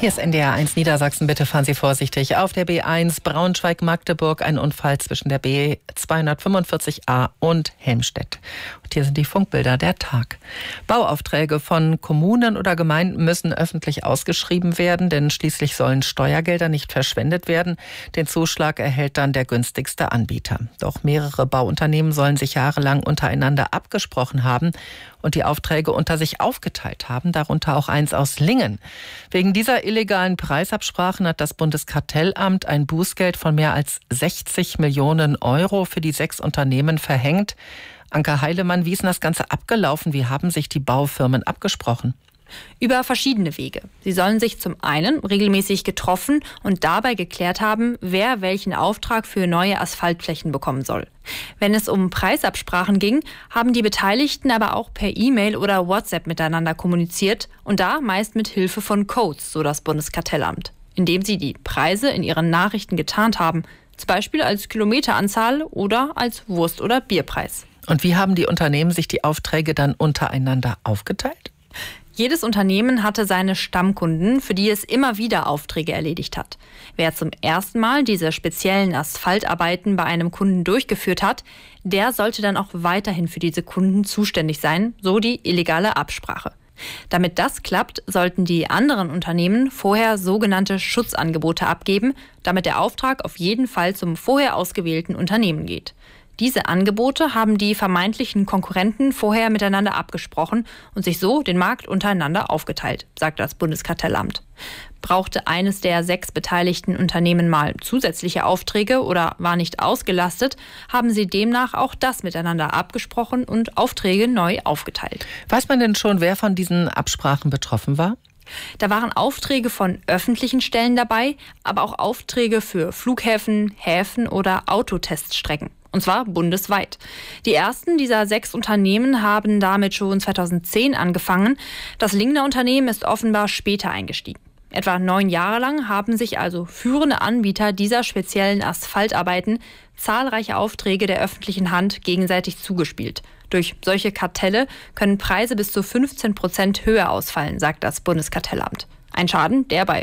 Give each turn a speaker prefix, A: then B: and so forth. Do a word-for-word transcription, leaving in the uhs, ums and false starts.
A: Hier ist N D R eins Niedersachsen. Bitte fahren Sie vorsichtig. Auf der B eins Braunschweig-Magdeburg ein Unfall zwischen der B zweihundertfünfundvierzig a und Helmstedt. Und hier sind die Funkbilder der Tag. Bauaufträge von Kommunen oder Gemeinden müssen öffentlich ausgeschrieben werden, denn schließlich sollen Steuergelder nicht verschwendet werden. Den Zuschlag erhält dann der günstigste Anbieter. Doch mehrere Bauunternehmen sollen sich jahrelang untereinander abgesprochen haben und die Aufträge unter sich aufgeteilt haben, darunter auch eins aus Lingen. Wegen dieser illegalen Preisabsprachen hat das Bundeskartellamt ein Bußgeld von mehr als sechzig Millionen Euro für die sechs Unternehmen verhängt. Anke Heilemann, wie ist denn das Ganze abgelaufen? Wie haben sich die Baufirmen abgesprochen?
B: Über verschiedene Wege. Sie sollen sich zum einen regelmäßig getroffen und dabei geklärt haben, wer welchen Auftrag für neue Asphaltflächen bekommen soll. Wenn es um Preisabsprachen ging, haben die Beteiligten aber auch per E-Mail oder WhatsApp miteinander kommuniziert und da meist mit Hilfe von Codes, so das Bundeskartellamt, indem sie die Preise in ihren Nachrichten getarnt haben, zum Beispiel als Kilometeranzahl oder als Wurst- oder Bierpreis.
A: Und wie haben die Unternehmen sich die Aufträge dann untereinander aufgeteilt?
B: Jedes Unternehmen hatte seine Stammkunden, für die es immer wieder Aufträge erledigt hat. Wer zum ersten Mal diese speziellen Asphaltarbeiten bei einem Kunden durchgeführt hat, der sollte dann auch weiterhin für diese Kunden zuständig sein, so die illegale Absprache. Damit das klappt, sollten die anderen Unternehmen vorher sogenannte Schutzangebote abgeben, damit der Auftrag auf jeden Fall zum vorher ausgewählten Unternehmen geht. Diese Angebote haben die vermeintlichen Konkurrenten vorher miteinander abgesprochen und sich so den Markt untereinander aufgeteilt, sagt das Bundeskartellamt. Brauchte eines der sechs beteiligten Unternehmen mal zusätzliche Aufträge oder war nicht ausgelastet, haben sie demnach auch das miteinander abgesprochen und Aufträge neu aufgeteilt.
A: Weiß man denn schon, wer von diesen Absprachen betroffen war?
B: Da waren Aufträge von öffentlichen Stellen dabei, aber auch Aufträge für Flughäfen, Häfen oder Autoteststrecken. Und zwar bundesweit. Die ersten dieser sechs Unternehmen haben damit schon zweitausendzehn angefangen. Das Lingener Unternehmen ist offenbar später eingestiegen. Etwa neun Jahre lang haben sich also führende Anbieter dieser speziellen Asphaltarbeiten zahlreiche Aufträge der öffentlichen Hand gegenseitig zugespielt. Durch solche Kartelle können Preise bis zu fünfzehn Prozent höher ausfallen, sagt das Bundeskartellamt. Ein Schaden, der bei